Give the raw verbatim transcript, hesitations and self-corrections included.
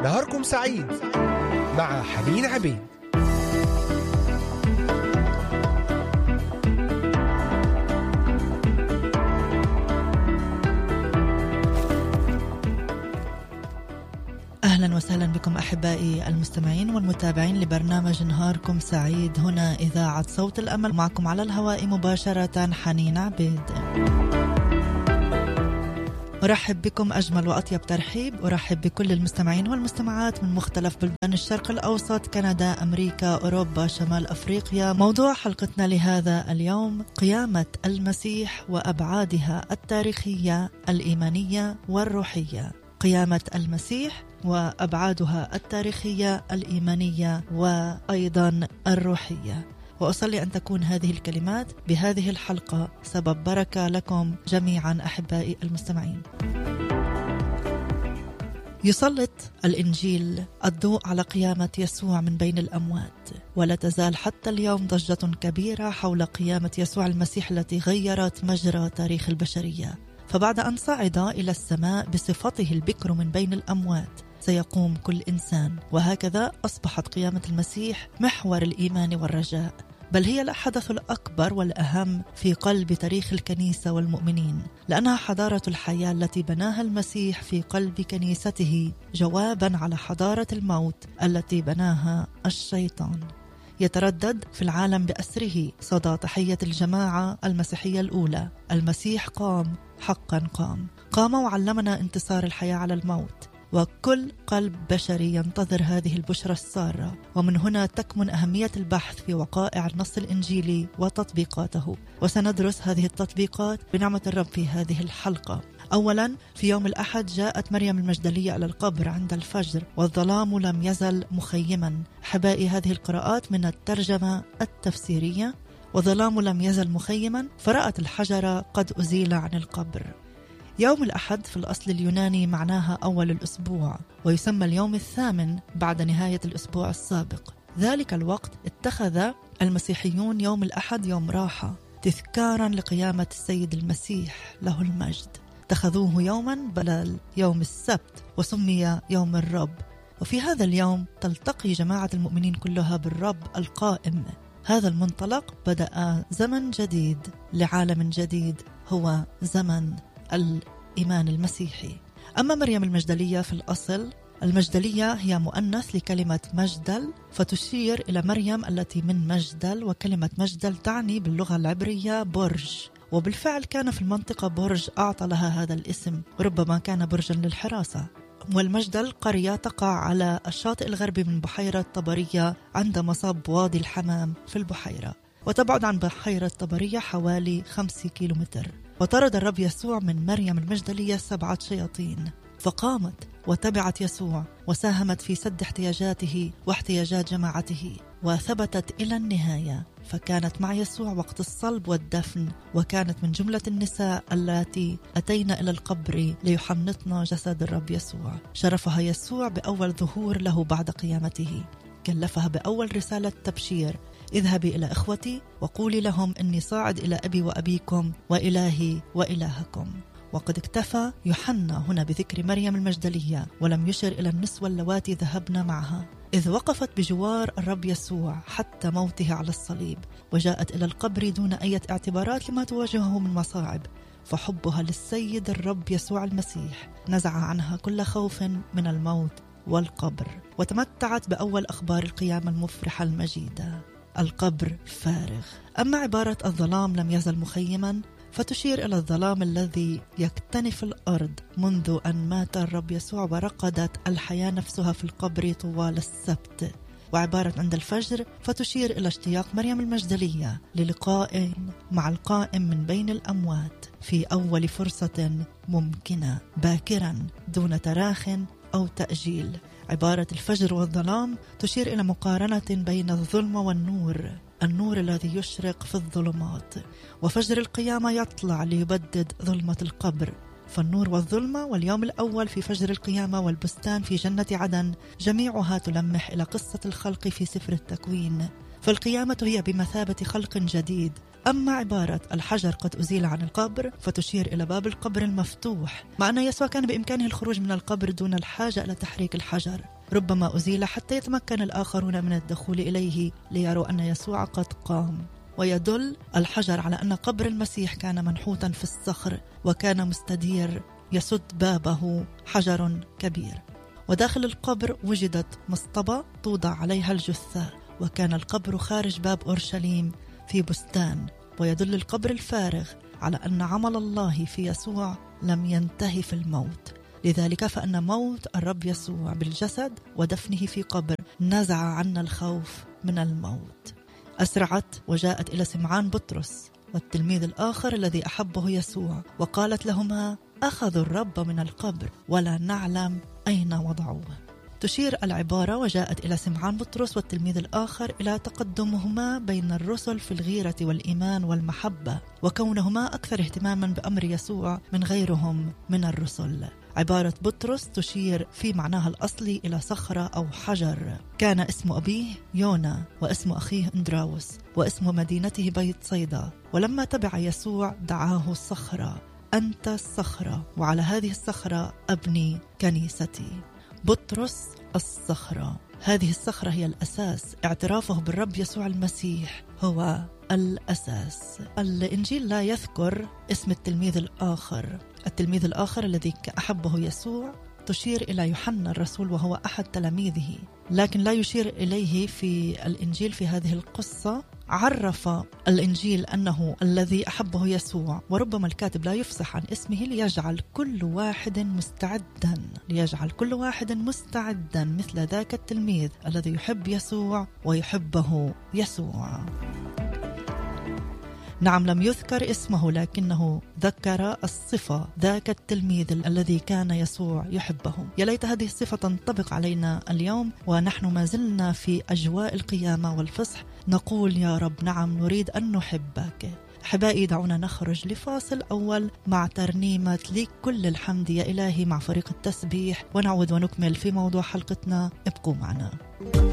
نهاركم سعيد مع حنين عبيد. أهلا وسهلا بكم أحبائي المستمعين والمتابعين لبرنامج نهاركم سعيد هنا إذاعة صوت الأمل. معكم على الهواء مباشرة حنين عبيد. أرحب بكم أجمل وأطيب ترحيب. أرحب بكل المستمعين والمستمعات من مختلف بلدان الشرق الأوسط، كندا، أمريكا، أوروبا، شمال أفريقيا. موضوع حلقتنا لهذا اليوم قيامة المسيح وأبعادها التاريخية الإيمانية والروحية. قيامة المسيح وأبعادها التاريخية الإيمانية وأيضا الروحية. وأصلي أن تكون هذه الكلمات بهذه الحلقة سبب بركة لكم جميعا أحبائي المستمعين. يسلط الإنجيل الضوء على قيامة يسوع من بين الأموات، ولا تزال حتى اليوم ضجة كبيرة حول قيامة يسوع المسيح التي غيرت مجرى تاريخ البشرية. فبعد أن صعد إلى السماء بصفته البكر من بين الأموات سيقوم كل إنسان، وهكذا أصبحت قيامة المسيح محور الإيمان والرجاء، بل هي الحدث الأكبر والأهم في قلب تاريخ الكنيسة والمؤمنين، لأنها حضارة الحياة التي بناها المسيح في قلب كنيسته جوابا على حضارة الموت التي بناها الشيطان. يتردد في العالم بأسره صدى تحية الجماعة المسيحية الأولى: المسيح قام، حقا قام، قام وعلمنا انتصار الحياة على الموت. وكل قلب بشري ينتظر هذه البشرى السارة، ومن هنا تكمن أهمية البحث في وقائع النص الإنجيلي وتطبيقاته. وسندرس هذه التطبيقات بنعمة الرب في هذه الحلقة. أولا، في يوم الأحد جاءت مريم المجدلية إلى القبر عند الفجر والظلام لم يزل مخيما. حبائي، هذه القراءات من الترجمة التفسيرية. وظلام لم يزل مخيما، فرأت الحجر قد أزيل عن القبر. يوم الأحد في الأصل اليوناني معناها أول الأسبوع، ويسمى اليوم الثامن بعد نهاية الأسبوع السابق. ذلك الوقت اتخذ المسيحيون يوم الأحد يوم راحة تذكارا لقيامة السيد المسيح له المجد. اتخذوه يوما بدل يوم السبت وسمي يوم الرب. وفي هذا اليوم تلتقي جماعة المؤمنين كلها بالرب القائم. هذا المنطلق بدأ زمن جديد لعالم جديد، هو زمن الإيمان المسيحي. أما مريم المجدلية في الأصل، المجدلية هي مؤنث لكلمة مجدل، فتشير إلى مريم التي من مجدل، وكلمة مجدل تعني باللغة العبرية برج. وبالفعل كان في المنطقة برج أعطى لها هذا الاسم، ربما كان برجا للحراسة. والمجدل قرية تقع على الشاطئ الغربي من بحيرة طبرية عند مصب وادي الحمام في البحيرة، وتبعد عن بحيرة طبرية حوالي خمسة كيلومتر. وطرد الرب يسوع من مريم المجدلية سبعة شياطين، فقامت وتبعت يسوع وساهمت في سد احتياجاته واحتياجات جماعته، وثبتت إلى النهاية، فكانت مع يسوع وقت الصلب والدفن، وكانت من جملة النساء التي أتينا إلى القبر ليحنطن جسد الرب يسوع. شرفها يسوع بأول ظهور له بعد قيامته، كلفها بأول رسالة تبشير: اذهبي إلى إخوتي وقولي لهم إني صاعد إلى أبي وأبيكم وإلهي وإلهكم. وقد اكتفى يوحنا هنا بذكر مريم المجدلية، ولم يشر إلى النسوة اللواتي ذهبنا معها، إذ وقفت بجوار الرب يسوع حتى موته على الصليب، وجاءت إلى القبر دون أي اعتبارات لما تواجهه من مصاعب. فحبها للسيد الرب يسوع المسيح نزع عنها كل خوف من الموت والقبر، وتمتعت بأول أخبار القيامة المفرحة المجيدة: القبر فارغ. أما عبارة الظلام لم يزل مخيما، فتشير إلى الظلام الذي يكتنف الأرض منذ أن مات الرب يسوع، ورقدت الحياة نفسها في القبر طوال السبت. وعبارة عند الفجر فتشير إلى اشتياق مريم المجدلية للقاء مع القائم من بين الأموات في أول فرصة ممكنة، باكرا دون تراخ أو تأجيل. عبارة الفجر والظلام تشير إلى مقارنة بين الظلمة والنور، النور الذي يشرق في الظلمات، وفجر القيامة يطلع ليبدد ظلمة القبر. فالنور والظلمة واليوم الأول في فجر القيامة والبستان في جنة عدن جميعها تلمح إلى قصة الخلق في سفر التكوين. فالقيامة هي بمثابة خلق جديد أما عبارة الحجر قد أزيل عن القبر فتشير إلى باب القبر المفتوح، مع أن يسوع كان بإمكانه الخروج من القبر دون الحاجة إلى تحريك الحجر، ربما أزيل حتى يتمكن الآخرون من الدخول إليه ليروا أن يسوع قد قام. ويدل الحجر على أن قبر المسيح كان منحوتا في الصخر وكان مستدير يسد بابه حجر كبير، وداخل القبر وجدت مصطبة توضع عليها الجثة، وكان القبر خارج باب أورشليم في بستان. ويدل القبر الفارغ على أن عمل الله في يسوع لم ينتهي في الموت، لذلك فأن موت الرب يسوع بالجسد ودفنه في قبر نزع عنا الخوف من الموت. أسرعت وجاءت إلى سمعان بطرس والتلميذ الآخر الذي أحبه يسوع، وقالت لهما: أخذوا الرب من القبر ولا نعلم أين وضعوه. تشير العبارة وجاءت إلى سمعان بطرس والتلميذ الآخر إلى تقدمهما بين الرسل في الغيرة والإيمان والمحبة، وكونهما أكثر اهتماما بأمر يسوع من غيرهم من الرسل. عبارة بطرس تشير في معناها الأصلي إلى صخرة أو حجر. كان اسم أبيه يونا، واسم أخيه أندراوس، واسم مدينته بيت صيدا، ولما تبع يسوع دعاه صخرة، أنت الصخرة وعلى هذه الصخرة أبني كنيستي. بطرس الصخرة، هذه الصخرة هي الأساس. اعترافه بالرب يسوع المسيح هو الأساس. الإنجيل لا يذكر اسم التلميذ الآخر. التلميذ الآخر الذي أحبه يسوع تشير إلى يوحنا الرسول وهو أحد تلاميذه، لكن لا يشير إليه في الإنجيل. في هذه القصة عرف الإنجيل أنه الذي أحبه يسوع، وربما الكاتب لا يفصح عن اسمه ليجعل كل واحد مستعدا ليجعل كل واحد مستعدا مثل ذاك التلميذ الذي يحب يسوع ويحبه يسوع. نعم، لم يذكر اسمه لكنه ذكر الصفة، ذاك التلميذ الذي كان يسوع يحبه. يا ليت هذه الصفة تنطبق علينا اليوم ونحن ما زلنا في أجواء القيامة والفصح، نقول يا رب نعم نريد أن نحبك. أحبائي، دعونا نخرج لفاصل أول مع ترنيمة ليك كل الحمد يا إلهي مع فريق التسبيح، ونعود ونكمل في موضوع حلقتنا. ابقوا معنا.